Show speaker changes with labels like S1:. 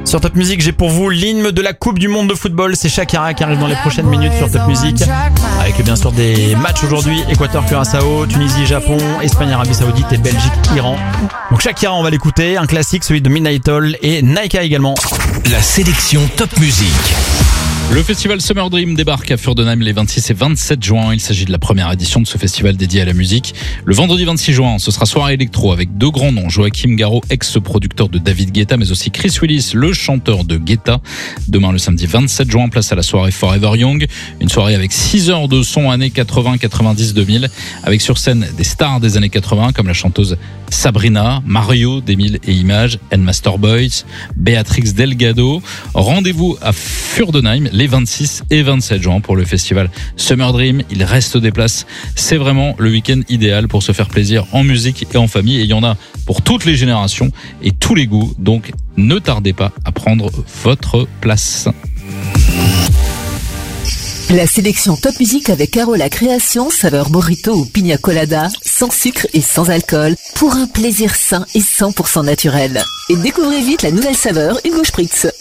S1: Sur Top Music, j'ai pour vous l'hymne de la Coupe du Monde de football. C'est Shakira qui arrive dans les prochaines minutes sur Top Music. Avec bien sûr des matchs aujourd'hui. Équateur, Curaçao, Tunisie, Japon, Espagne, Arabie Saoudite et Belgique, Iran. Donc Shakira, on va l'écouter. Un classique, celui de Midnight Oil et Naika également.
S2: La sélection Top Music.
S3: Le festival Summer Dream débarque à Furdenheim les 26 et 27 juin. Il s'agit de la première édition de ce festival dédié à la musique. Le vendredi 26 juin, ce sera soirée électro avec deux grands noms. Joachim Garraud, ex-producteur de David Guetta, mais aussi Chris Willis, le chanteur de Guetta. Demain, le samedi 27 juin, place à la soirée Forever Young. Une soirée avec 6 heures de son années 80, 90, 2000. Avec sur scène des stars des années 80 comme la chanteuse Sabrina, Mario d'Emile et Images, and Master Boys, Béatrix Delgado. Rendez-vous à Furdenheim les 26 et 27 juin pour le festival Summer Dream. Il reste des places. C'est vraiment le week-end idéal pour se faire plaisir en musique et en famille. Et il y en a pour toutes les générations et tous les goûts. Donc ne tardez pas à prendre votre place.
S4: La sélection Top Music avec Carola Création, saveur burrito ou pina colada, sans sucre et sans alcool, pour un plaisir sain et 100% naturel. Et découvrez vite la nouvelle saveur Hugo Spritz.